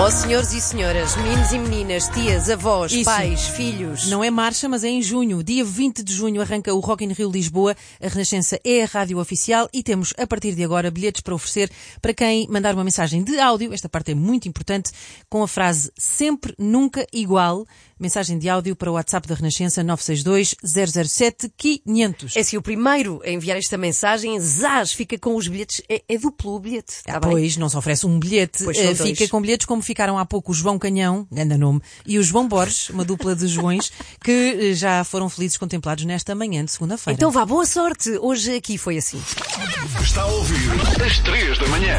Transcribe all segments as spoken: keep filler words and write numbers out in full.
Oh, senhores e senhoras, meninos e meninas, tias, avós, Isso. pais, filhos. Não é marcha, mas é em junho. Dia vinte de junho arranca o Rock in Rio Lisboa. A Renascença é a rádio oficial e temos, a partir de agora, bilhetes para oferecer para quem mandar uma mensagem de áudio. Esta parte é muito importante, com a frase sempre, nunca, igual. Mensagem de áudio para o WhatsApp da Renascença nove seis dois, zero zero sete, quinhentos. É se o primeiro a enviar esta mensagem, zás, fica com os bilhetes. É, é duplo o bilhete, está Ah, bem? pois, não se oferece um bilhete, Pois são uh, fica dois. com bilhetes como ficaram há pouco o João Canhão, grande nome, e o João Borges, uma dupla de Joões, que uh, já foram felizes contemplados nesta manhã de segunda-feira. Então vá, boa sorte. Hoje aqui foi assim. Está a ouvir das três da manhã.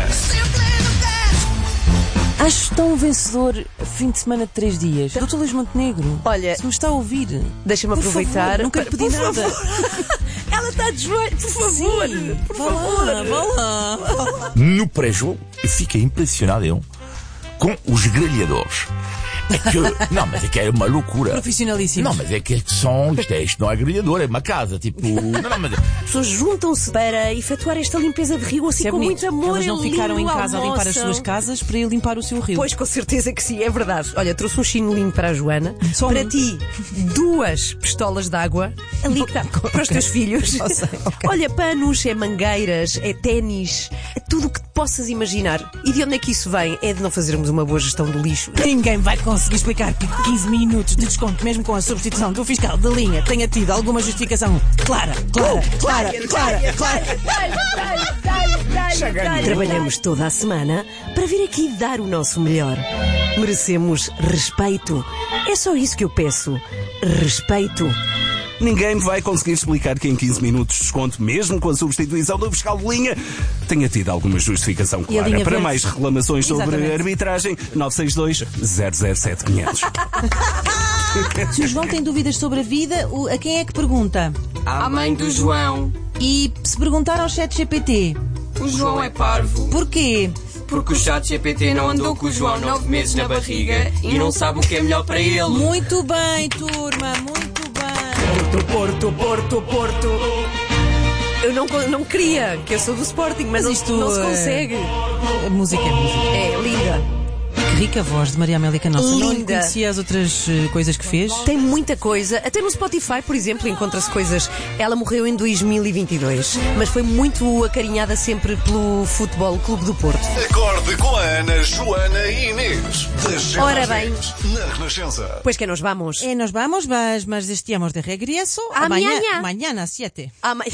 Acho tão vencedor fim de semana de três dias. doutor Luís Montenegro, Olha, se me está a ouvir, deixa-me por aproveitar. favor, não quero pedir Por nada. favor. Ela está de joelho, por favor. Sim, por vá favor. lá, vá lá. No pré-jogo, eu fiquei impressionado eu, com os grelhadores. É que, não, mas é que é uma loucura. Profissionalíssimo. Não, mas é que são, isto, é, isto não é grelhador, é uma casa, tipo... Não, não, mas... As pessoas juntam-se para efetuar esta limpeza de rio assim Isso é com bonito. muito amor. Elas não é ficaram em lindo, casa a limpar as almoçam. suas casas para ir limpar o seu rio. Pois, com certeza que sim, é verdade. Olha, trouxe um chinelinho para a Joana. Só para um. ti, duas pistolas de água. Ali está, para os teus filhos. Já sei, ok. Olha, panos, é mangueiras, é ténis, é tudo o que te possas imaginar. E de onde é que isso vem? É de não fazermos uma boa gestão do lixo. Ninguém vai conseguir explicar que quinze minutos de desconto, mesmo com a substituição do fiscal de linha, tenha tido alguma justificação clara, clara, clara, clara, clara. Trabalhamos toda a semana para vir aqui dar o nosso melhor. Merecemos respeito. É só isso que eu peço. Respeito. Ninguém me vai conseguir explicar que em quinze minutos de desconto, mesmo com a substituição do fiscal de linha, tenha tido alguma justificação E a clara. linha Para verde? mais reclamações sobre Exatamente. arbitragem, nove seis dois, zero zero sete, quinhentos. Se o João tem dúvidas sobre a vida, o- a quem é que pergunta? A mãe do João. E se perguntar ao chat G P T, O João é parvo. porquê? Porque o chat G P T não andou com o João nove meses na barriga e não sabe o que é melhor para ele. Muito bem, turma, muito bem. Porto, Porto, Porto, Porto. Eu não, não queria, que eu sou do Sporting, mas, Mas não- isto, não se eh, consegue. A música é música. É linda. Que rica voz de Maria Amélia Canossa. Não lhe Linda. conhecia as outras eh, coisas que fez. Tem muita coisa. Até no Spotify, por exemplo, encontra-se coisas. Ela morreu em dois mil e vinte e dois, mas foi muito acarinhada sempre pelo Futebol Clube do Porto. Acorde com a Ana, Joana e Inês. Das Ora às bem. dez, na Renascença. Pois que nos vamos. Eh, nos vamos, mas, mas estamos de regreso Amanhã. amanhã, amanhã às sete. Ah, mãe.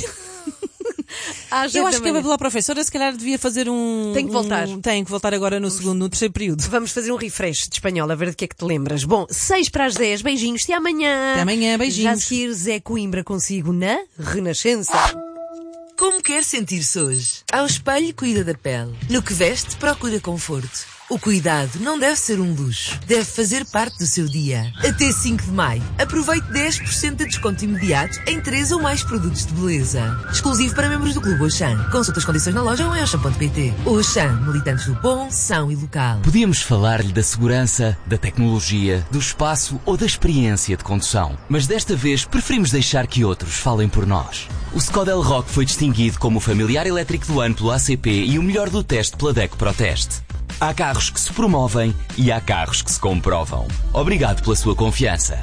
Às Eu sete acho da que a manhã. pela professora se calhar devia fazer um... Tem que voltar. um- tem que voltar agora no segundo, no terceiro período. Vamos fazer um refresh de espanhol, a ver de que é que te lembras. Bom, seis para as dez, beijinhos, até amanhã. Até amanhã, beijinhos. Já a seguir, Zé Coimbra consigo na Renascença. Como quer sentir-se hoje? Ao espelho, cuida da pele. No que veste, procura conforto. O cuidado não deve ser um luxo. Deve fazer parte do seu dia. Até cinco de maio, aproveite dez por cento de desconto imediato em três ou mais produtos de beleza. Exclusivo para membros do Clube Auchan. Consulte as condições na loja ou em auchan ponto pt. Auchan, militantes do bom, são e local. Podíamos falar-lhe da segurança, da tecnologia, do espaço ou da experiência de condução. Mas desta vez preferimos deixar que outros falem por nós. O Skoda Elroq foi distinguido como o familiar elétrico do ano pelo A C P e o melhor do teste pela DECO ProTeste. Há carros que se promovem e há carros que se comprovam. Obrigado pela sua confiança.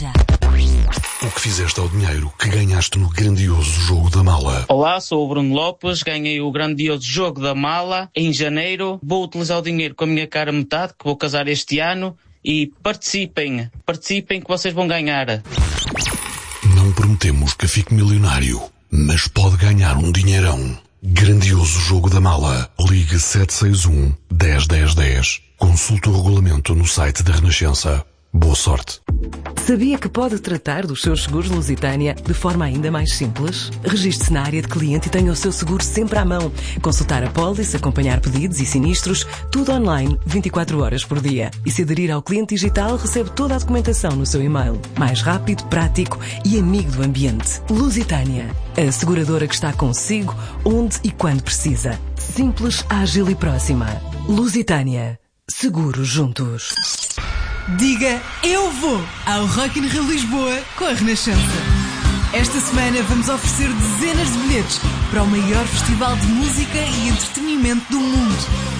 O que fizeste ao dinheiro que ganhaste no grandioso jogo da mala? Olá, sou o Bruno Lopes, ganhei o grandioso jogo da mala em janeiro. Vou utilizar o dinheiro com a minha cara metade, que vou casar este ano. E participem, participem que vocês vão ganhar. Não prometemos que fique milionário, mas pode ganhar um dinheirão. Grandioso jogo da mala. Ligue sete seis um, dez dez dez. Consulte o regulamento no site da Renascença. Boa sorte. Sabia que pode tratar dos seus seguros Lusitânia de forma ainda mais simples? Registre-se na área de cliente e tenha o seu seguro sempre à mão. Consultar a pólice, acompanhar pedidos e sinistros, tudo online, vinte e quatro horas por dia. E se aderir ao cliente digital, recebe toda a documentação no seu e-mail. Mais rápido, prático e amigo do ambiente. Lusitânia, a seguradora que está consigo, onde e quando precisa. Simples, ágil e próxima. Lusitânia. Seguros juntos. Diga eu vou ao Rock in Rio Lisboa com a Renascença. Esta semana vamos oferecer dezenas de bilhetes para o maior festival de música e entretenimento do mundo.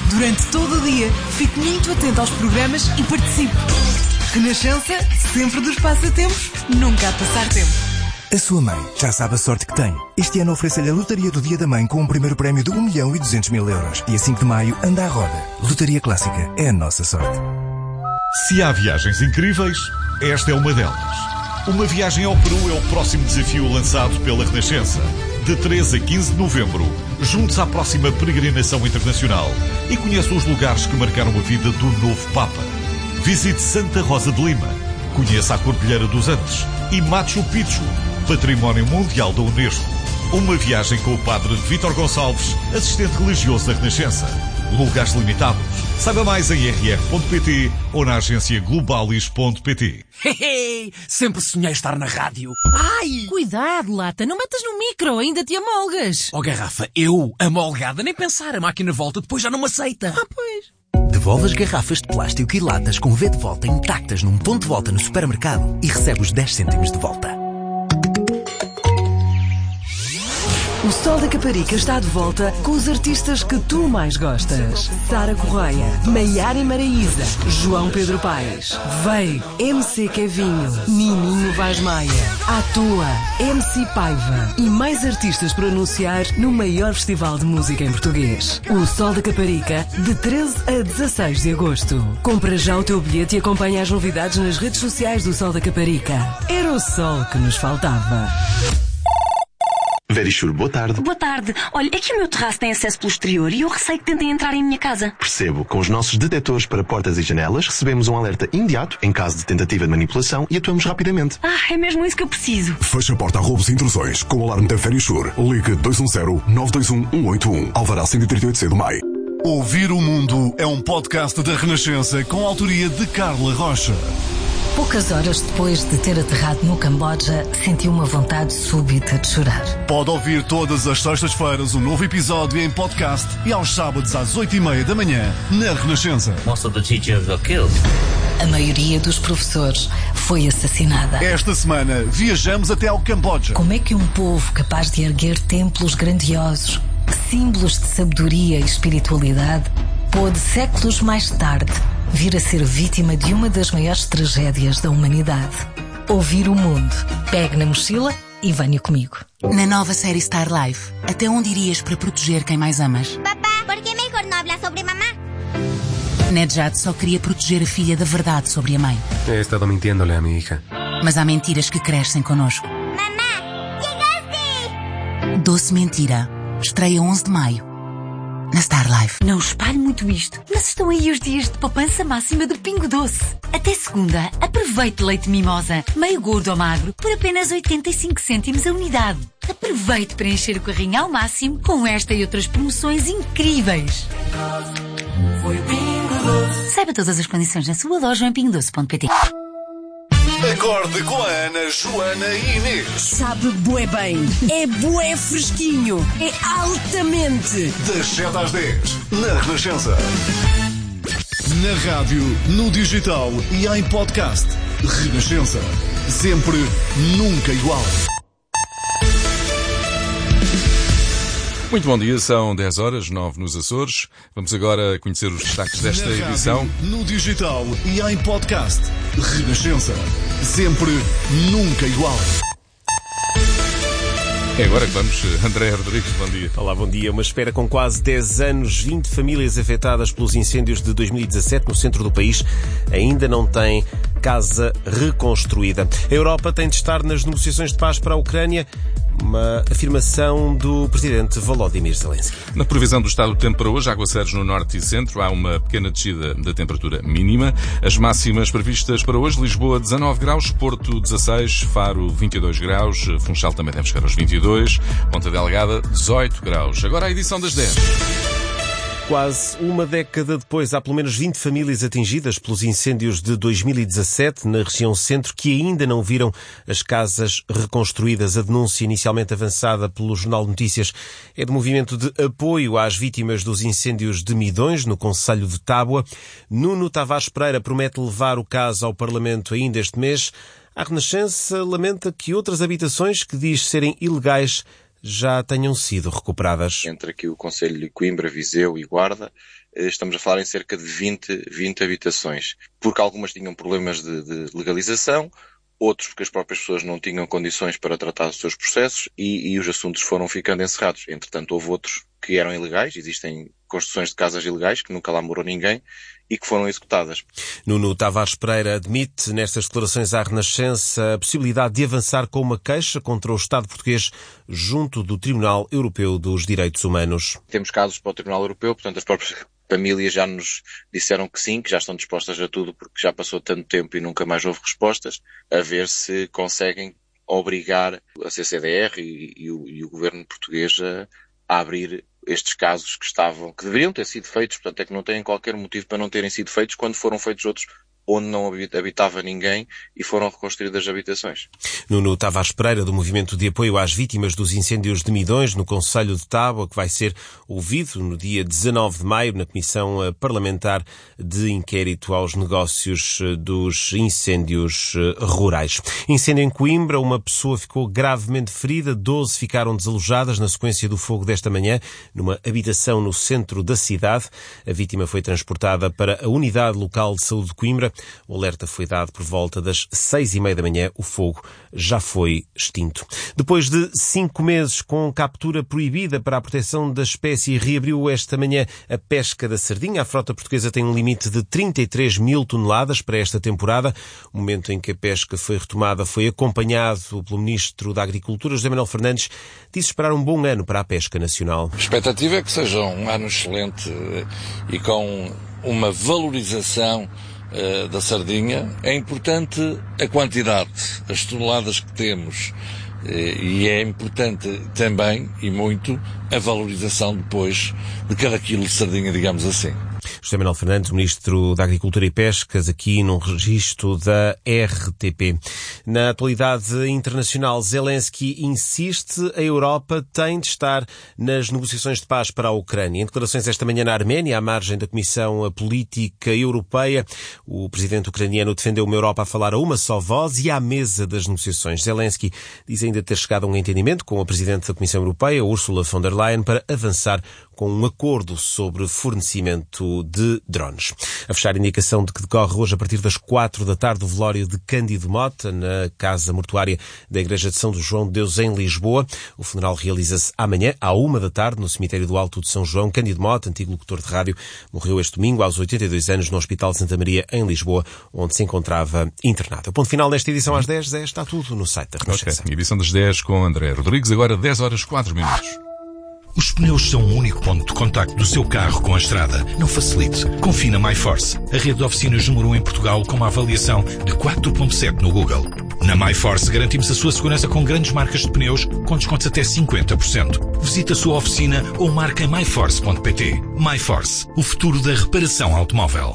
Durante todo o dia, fique muito atento aos programas e participe. Renascença, sempre dos passatempos, nunca a passar tempo. A sua mãe já sabe a sorte que tem. Este ano oferece-lhe a Lotaria do Dia da Mãe com um primeiro prémio de um milhão e duzentos mil euros. E a cinco de maio, anda à roda. Lotaria Clássica é a nossa sorte. Se há viagens incríveis, esta é uma delas. Uma viagem ao Peru é o próximo desafio lançado pela Renascença. De treze a quinze de novembro, juntos à próxima peregrinação internacional e conheça os lugares que marcaram a vida do novo Papa. Visite Santa Rosa de Lima, conheça a Cordilheira dos Andes e Machu Picchu, Património Mundial da Unesco. Uma viagem com o padre Vítor Gonçalves, assistente religioso da Renascença. Lugares limitados. Saiba mais em r r ponto p t ou na agência globalis ponto p t. Hehe, sempre sonhei estar na rádio. Ai! Cuidado, Lata, não metas no micro, ainda te amolgas. Oh, garrafa, eu, amolgada, nem pensar, a máquina volta, depois já não me aceita. Ah, pois. Devolve as garrafas de plástico e latas com V de volta intactas num ponto de volta no supermercado e recebe os dez cêntimos de volta. O Sol da Caparica está de volta com os artistas que tu mais gostas. Sara Correia, Maiara Maraíza, João Pedro Paes, Veio, M C Kevinho, Nininho Vaz Maia, Atua, M C Paiva e mais artistas para anunciar no maior festival de música em português. O Sol da Caparica, de treze a dezasseis de agosto. Compra já o teu bilhete e acompanha as novidades nas redes sociais do Sol da Caparica. Era o sol que nos faltava. Verisure, boa tarde. Boa tarde. Olha, é que o meu terraço tem acesso pelo exterior e eu receio que tentem entrar em minha casa. Percebo. Com os nossos detectores para portas e janelas, recebemos um alerta imediato em caso de tentativa de manipulação e atuamos rapidamente. Ah, é mesmo isso que eu preciso. Feche a porta a roubos e intrusões com o alarme da Verisure. Ligue dois um zero, nove dois um, um oito um. Alvará cento e trinta e oito C do Maio. Ouvir o Mundo é um podcast da Renascença com a autoria de Carla Rocha. Poucas horas depois de ter aterrado no Camboja, senti uma vontade súbita de chorar. Pode ouvir todas as sextas-feiras um novo episódio em podcast e aos sábados às oito e meia da manhã na Renascença. Most of the teachers were killed. A maioria dos professores foi assassinada. Esta semana viajamos até ao Camboja. Como é que um povo capaz de erguer templos grandiosos, símbolos de sabedoria e espiritualidade, pôde séculos mais tarde vir a ser vítima de uma das maiores tragédias da humanidade? Ouvir o Mundo. Pegue na mochila e venha comigo. Na nova série Star Life, até onde irias para proteger quem mais amas? Papá, por que mejor não habla sobre mamá? Nedjad só queria proteger a filha da verdade sobre a mãe. He estado mintiéndole a mi hija. Mas há mentiras que crescem connosco. Mamá, chegaste! Doce Mentira. Estreia onze de maio. Na Star Life. Não espalhe muito isto, mas estão aí os dias de poupança máxima do Pingo Doce. Até segunda, aproveite leite mimosa, meio gordo ou magro, por apenas oitenta e cinco cêntimos a unidade. Aproveite para encher o carrinho ao máximo com esta e outras promoções incríveis. Foi Pingo Doce. Saiba todas as condições na sua loja em pingo doce ponto pt. Acorde com a Ana, Joana e Inês. Sabe bué bem, é bué fresquinho, é altamente. Das sete às dez, na Renascença. Na rádio, no digital e em podcast. Renascença. Sempre, nunca igual. Muito bom dia, são dez horas, nove nos Açores. Vamos agora conhecer os destaques desta Na edição. Rádio, no digital e em podcast. Renascença. Sempre, nunca igual. É agora que vamos. André Rodrigues, bom dia. Olá, bom dia. Uma espera com quase dez anos, vinte famílias afetadas pelos incêndios de dois mil e dezassete no centro do país ainda não têm casa reconstruída. A Europa tem de estar nas negociações de paz para a Ucrânia. Uma afirmação do presidente Volodymyr Zelensky. Na previsão do estado do tempo para hoje, aguaceiros no norte e centro, há uma pequena descida da temperatura mínima. As máximas previstas para hoje: Lisboa dezanove graus, Porto dezasseis, Faro vinte e dois graus, Funchal também deve chegar aos vinte e dois, Ponta Delgada dezoito graus. Agora a edição das dez. Quase uma década depois, há pelo menos vinte famílias atingidas pelos incêndios de dois mil e dezassete na região centro que ainda não viram as casas reconstruídas. A denúncia inicialmente avançada pelo Jornal de Notícias é do movimento de apoio às vítimas dos incêndios de Midões, no concelho de Tábua. Nuno Tavares Pereira promete levar o caso ao Parlamento ainda este mês. A Renascença lamenta que outras habitações que diz serem ilegais já tenham sido recuperadas. Entre aqui o Concelho de Coimbra, Viseu e Guarda, estamos a falar em cerca de vinte, vinte habitações, porque algumas tinham problemas de, de legalização, outros porque as próprias pessoas não tinham condições para tratar dos seus processos e, e os assuntos foram ficando encerrados. Entretanto, houve outros que eram ilegais, existem construções de casas ilegais, que nunca lá morou ninguém, e que foram executadas. Nuno Tavares Pereira admite nestas declarações à Renascença a possibilidade de avançar com uma queixa contra o Estado português junto do Tribunal Europeu dos Direitos Humanos. Temos casos para o Tribunal Europeu, portanto as próprias famílias já nos disseram que sim, que já estão dispostas a tudo, porque já passou tanto tempo e nunca mais houve respostas, a ver se conseguem obrigar a C C D R e, e, o, e o governo português a, a abrir estes casos que estavam, que deveriam ter sido feitos, portanto é que não têm qualquer motivo para não terem sido feitos quando foram feitos outros onde não habitava ninguém e foram reconstruídas habitações. Nuno Tavares Pereira, do Movimento de Apoio às Vítimas dos Incêndios de Midões, no Concelho de Tábua, que vai ser ouvido no dia dezanove de maio na Comissão Parlamentar de Inquérito aos Negócios dos Incêndios Rurais. Incêndio em Coimbra, uma pessoa ficou gravemente ferida, doze ficaram desalojadas na sequência do fogo desta manhã, numa habitação no centro da cidade. A vítima foi transportada para a Unidade Local de Saúde de Coimbra. O alerta foi dado por volta das seis e meia da manhã. O fogo já foi extinto. Depois de cinco meses com captura proibida para a proteção da espécie, reabriu esta manhã a pesca da sardinha. A frota portuguesa tem um limite de trinta e três mil toneladas para esta temporada. O momento em que a pesca foi retomada foi acompanhado pelo Ministro da Agricultura, José Manuel Fernandes. Disse esperar um bom ano para a pesca nacional. A expectativa é que seja um ano excelente e com uma valorização da sardinha. É importante a quantidade, as toneladas que temos, e é importante também, e muito, a valorização depois de cada quilo de sardinha, digamos assim. José Manuel Fernandes, Ministro da Agricultura e Pescas, aqui num registro da R T P. Na atualidade internacional, Zelensky insiste a Europa tem de estar nas negociações de paz para a Ucrânia. Em declarações esta manhã na Arménia, à margem da Comissão Política Europeia, o presidente ucraniano defendeu uma Europa a falar a uma só voz e à mesa das negociações. Zelensky diz ainda ter chegado a um entendimento com a presidente da Comissão Europeia, Ursula von der Leyen, para avançar com um acordo sobre fornecimento de drones. A fechar a indicação de que decorre hoje, a partir das quatro da tarde, o velório de Cândido Mota, na casa mortuária da Igreja de São João de Deus, em Lisboa. O funeral realiza-se amanhã, à uma da tarde, no cemitério do Alto de São João. Cândido Mota, antigo locutor de rádio, morreu este domingo, aos oitenta e dois anos, no Hospital de Santa Maria, em Lisboa, onde se encontrava internado. O ponto final desta edição às dez, Zé, está tudo no site da Renascença. Ok, edição das dez com André Rodrigues, agora dez horas quatro minutos. Os pneus são o único ponto de contacto do seu carro com a estrada. Não facilite. Confie na MyForce, a rede de oficinas número um em Portugal com uma avaliação de quatro ponto sete no Google. Na MyForce garantimos a sua segurança com grandes marcas de pneus com descontos até cinquenta por cento. Visite a sua oficina ou marque em my force ponto p t. MyForce, o futuro da reparação automóvel.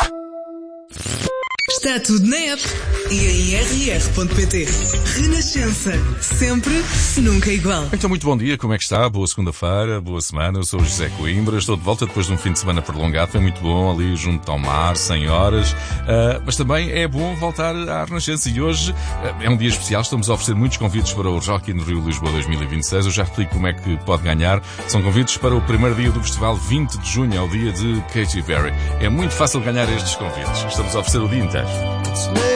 Está tudo na app e em r r ponto p t. Renascença. Sempre, nunca igual. Então, muito bom dia. Como é que está? Boa segunda-feira, boa semana. Eu sou o José Coimbra. Estou de volta depois de um fim de semana prolongado. Foi muito bom ali junto ao mar, cem horas. Uh, mas também é bom voltar à Renascença. E hoje uh, é um dia especial. Estamos a oferecer muitos convites para o Rock in Rio Lisboa dois mil e vinte e seis. Eu já explico como é que pode ganhar. São convites para o primeiro dia do festival, vinte de junho, é o dia de Katy Perry. É muito fácil ganhar estes convites. Estamos a oferecer o dia inteiro.